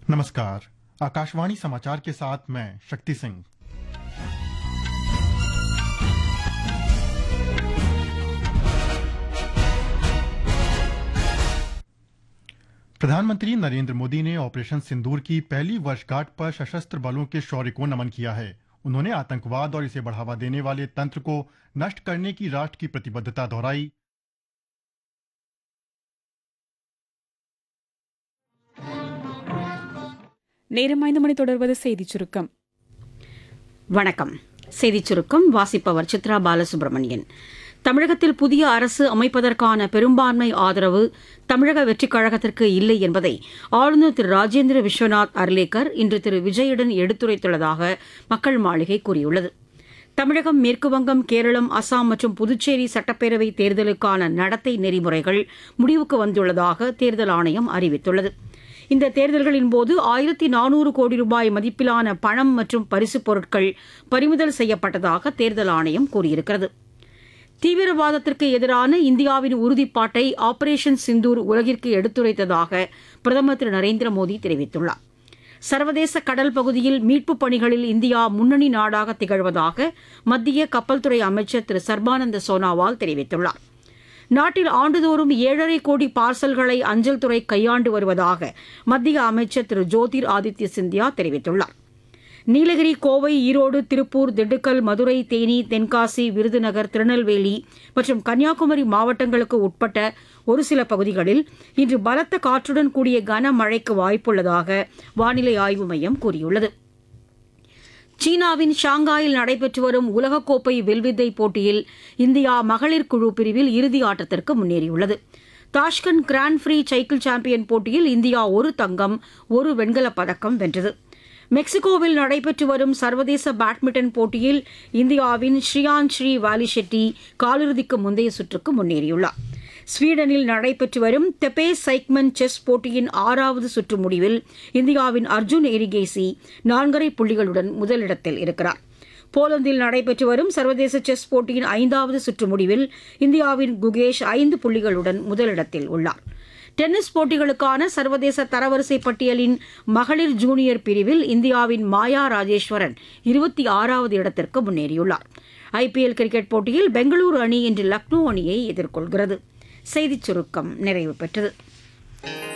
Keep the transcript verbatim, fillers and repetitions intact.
नमस्कार। आकाशवाणी समाचार के साथ मैं शक्ति सिंह। प्रधानमंत्री नरेंद्र मोदी ने ऑपरेशन सिंदूर की पहली वर्षगांठ पर सशस्त्र बलों के शौर्य को नमन किया है। उन्होंने आतंकवाद और इसे बढ़ावा देने वाले तंत्र को नष्ट करने की राष्ट्र की प्रतिबद्धता दोहराई। நேரம் ஐந்து மணி தொடர்வது செய்திச் சுருக்கம். வணக்கம். செய்திச் சுருக்கம் வாசிப்பவர் சித்ரா பாலசுப்ரமணியன். தமிழகத்தில் புதிய அரசு அமைப்பதற்கான பெரும்பான்மை ஆதரவு தமிழக வெற்றிக் கழகத்திற்கு இல்லை என்பதை ஆளுநர் திரு ராஜேந்திர விஸ்வநாத் அர்லேக்கர் இன்று திரு விஜயுடன் எடுத்துரைத்துள்ளதாக மக்கள் மாளிகை கூறியுள்ளது. தமிழகம், மேற்குவங்கம், கேரளம், அசாம் மற்றும் புதுச்சேரி சட்டப்பேரவை தேர்தலுக்கான நடத்தை நெறிமுறைகள் முடிவுக்கு வந்துள்ளதாக தேர்தல் ஆணையம் அறிவித்துள்ளது. இந்த தேர்தல்களின் போது ஆயிரத்தி நானூறு கோடி ரூபாய் மதிப்பிலான பணம் மற்றும் பரிசுப் பொருட்கள் பறிமுதல் செய்யப்பட்டதாக தேர்தல் ஆணையம் கூறியிருக்கிறது. தீவிரவாதத்திற்கு எதிரான இந்தியாவின் உறுதிப்பாட்டை ஆபரேஷன் சிந்தூர் உலகிற்கு எடுத்துரைத்ததாக பிரதமர் திரு நரேந்திர மோடி தெரிவித்துள்ளார். சர்வதேச கடல் பகுதியில் மீட்புப் பணிகளில் இந்தியா முன்னணி நாடாக திகழ்வதாக மத்திய கப்பல் துறை அமைச்சர் திரு சர்பானந்த சோனாவால் தெரிவித்துள்ளார். நாட்டில் ஆண்டுதோறும் ஏழரை கோடி பார்சல்களை அஞ்சல் துறை கையாண்டு வருவதாக மத்திய அமைச்சர் திரு ஜோதிர் ஆதித்ய சிந்தியா தெரிவித்துள்ளார். நீலகிரி, கோவை, ஈரோடு, திருப்பூர், திண்டுக்கல், மதுரை, தேனி, தென்காசி, விருதுநகர், திருநெல்வேலி மற்றும் கன்னியாகுமரி மாவட்டங்களுக்கு உட்பட்ட ஒரு சில பகுதிகளில் இன்று பலத்த காற்றுடன் கூடிய கனமழைக்கு வாய்ப்புள்ளதாக வானிலை ஆய்வு மையம் கூறியுள்ளது. சீனாவின் ஷாங்காயில் நடைபெற்று வரும் உலகக்கோப்பை வில்வித்தை போட்டியில் இந்தியா மகளிர் குழு பிரிவில் இறுதி ஆட்டத்திற்கு முன்னேறியுள்ளது. Tashkent grand free cycle champion போட்டியில் இந்தியா ஒரு தங்கம், ஒரு வெண்கலப் பதக்கம் வென்றது. மெக்சிகோவில் நடைபெற்று வரும் சர்வதேச பேட்மிண்டன் போட்டியில் இந்தியாவின் ஸ்ரீயான்ஸ்ரீ வாலிஷெட்டி காலிறுதிக்கு முந்தைய சுற்றுக்கு முன்னேறியுள்ளார். ஸ்வீடனில் நடைபெற்று வரும் தெபே சைக்மன் செஸ் போட்டியின் ஆறாவது சுற்று முடிவில் இந்தியாவின் அர்ஜுன் எரிகேசி நான்கரை புள்ளிகளுடன் முதலிடத்தில் இருக்கிறார். போலந்தில் நடைபெற்று வரும் சர்வதேச செஸ் போட்டியின் ஐந்தாவது சுற்று முடிவில் இந்தியாவின் குகேஷ் ஐந்து புள்ளிகளுடன் முதலிடத்தில் உள்ளார். டென்னிஸ் போட்டிகளுக்கான சர்வதேச தரவரிசை பட்டியலின் மகளிர் ஜூனியர் பிரிவில் இந்தியாவின் மாயா ராஜேஸ்வரன் இருபத்தி ஆறாவது இடத்திற்கு முன்னேறியுள்ளார். ஐபிஎல் கிரிக்கெட் போட்டியில் பெங்களூரு அணி இன்று லக்னோ அணியை எதிர்கொள்கிறது. செய்திச் சுருக்கம் நிறைவு பெற்றது.